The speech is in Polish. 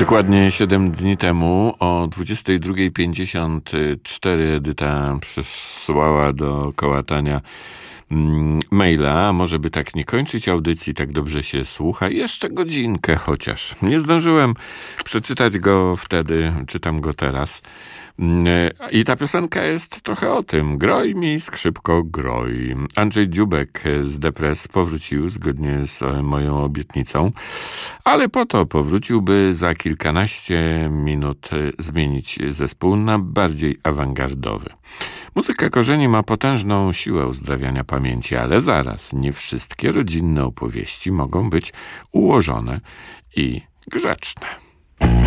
Dokładnie 7 dni temu o 22:54 Edyta przesłała do kołatania maila. Może by tak nie kończyć audycji, tak dobrze się słucha. Jeszcze godzinkę chociaż. Nie zdążyłem przeczytać go wtedy, czytam go teraz. I ta piosenka jest trochę o tym. Groj mi, skrzypko, groj. Andrzej Dziubek z Depres powrócił zgodnie z moją obietnicą, ale po to powrócił, by za kilkanaście minut zmienić zespół na bardziej awangardowy. Muzyka korzeni ma potężną siłę uzdrawiania pamięci, ale zaraz, nie wszystkie rodzinne opowieści mogą być ułożone i grzeczne.